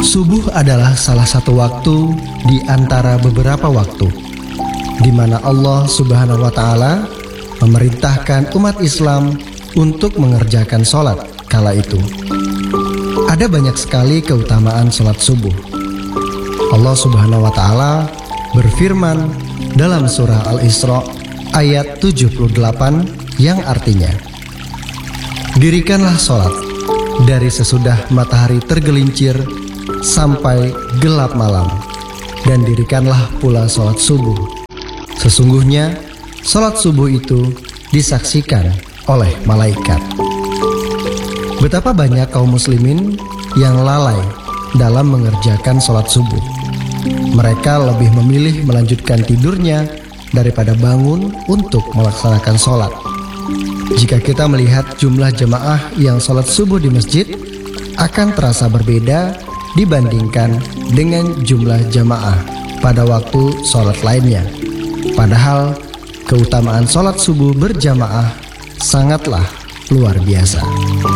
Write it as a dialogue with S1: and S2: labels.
S1: Subuh adalah salah satu waktu di antara beberapa waktu di mana Allah Subhanahu wa Ta'ala memerintahkan umat Islam untuk mengerjakan sholat kala itu. Ada banyak sekali keutamaan sholat subuh. Allah Subhanahu wa Ta'ala berfirman dalam surah Al-Isra ayat 78 yang artinya, "Dirikanlah sholat dari sesudah matahari tergelincir sampai gelap malam, dan dirikanlah pula sholat subuh. Sesungguhnya sholat subuh itu disaksikan oleh malaikat." Betapa banyak kaum muslimin yang lalai dalam mengerjakan sholat subuh. Mereka lebih memilih melanjutkan tidurnya daripada bangun untuk melaksanakan sholat. Jika kita melihat jumlah jemaah yang sholat subuh di masjid, akan terasa berbeda dibandingkan dengan jumlah jemaah pada waktu sholat lainnya. Padahal keutamaan sholat subuh berjamaah sangatlah luar biasa.